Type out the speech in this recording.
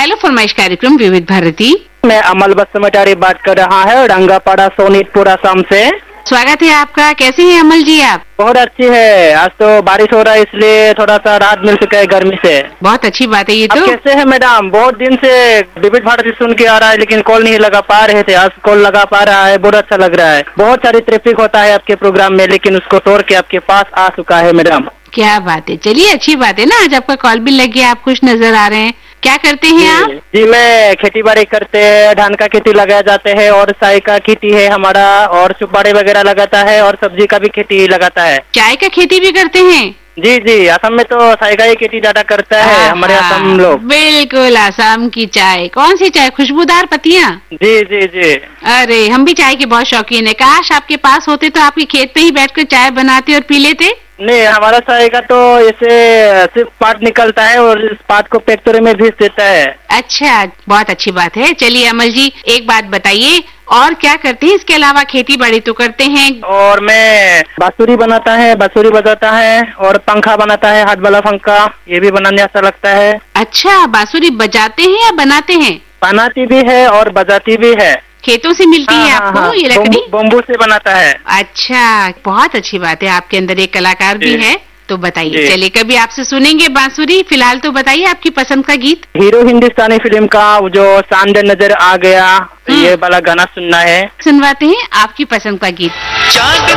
Hello फरमाइश कार्यक्रम विविध भारती। मैं अमल बसमटारी बात कर रहा है, रंगापाड़ा सोनीतपुर असम से। स्वागत है आपका। कैसे हैं अमल जी आप? बहुत अच्छी है। आज तो बारिश हो रहा है इसलिए थोड़ा सा राहत मिल चुका है गर्मी से। बहुत अच्छी बात है ये तो। आप कैसे हैं मैडम? बहुत दिन से विविध भारती सुन के आ रहा है लेकिन कॉल नहीं लगा पा रहे थे, आज कॉल लगा पा रहा है, बहुत अच्छा लग रहा है। बहुत सारी ट्रैफिक होता है आपके प्रोग्राम में लेकिन उसको तोड़ के आपके पास आ चुका है मैडम। क्या बात है, चलिए अच्छी बात है ना, आज आपका कॉल भी लग गया, आप खुश नजर आ रहे हैं। क्या करते हैं आप? जी मैं खेती बाड़ी करते हैं, धान का खेती लगाया जाते हैं और चाय का खेती है हमारा, और सुपारी वगैरह लगाता है और सब्जी का भी खेती लगाता है। चाय का खेती भी करते हैं? जी जी, असम में तो चाय का ही खेती ज्यादा करता है हमारे असम लोग। बिल्कुल, असम की चाय। कौन सी चाय? खुशबूदार पत्तियां? जी जी जी। अरे हम भी चाय के बहुत शौकीन है। काश आपके पास होते तो आपके खेत पे ही बैठकर चाय बनाते और पी लेते। नहीं, हमारा चाय का तो ऐसे सिर्फ पात निकलता है और इस पात को फैक्ट्री में भेज देता है। अच्छा, बहुत अच्छी बात है। चलिए अमर जी, एक बात बताइए, और क्या करते हैं इसके अलावा? खेती बाड़ी तो करते हैं। और मैं बांसुरी बनाता है, बांसुरी बजाता है और पंखा बनाता है, हाथ वाला पंखा, ये भी बनाने अच्छा लगता है। अच्छा, बांसुरी बजाते हैं या बनाते हैं? बनाती भी है और बजाती भी है। खेतों से मिलती है आपको ये लकड़ी? बम्बू से बनाता है। अच्छा, बहुत अच्छी बात है, आपके अंदर एक कलाकार भी है। तो बताइए, चलिए कभी आपसे सुनेंगे बांसुरी। फिलहाल तो बताइए आपकी पसंद का गीत। हीरो हिंदुस्तानी फिल्म का जो चांद नजर आ गया, ये वाला गाना सुनना है। सुनवाते हैं आपकी पसंद का गीत।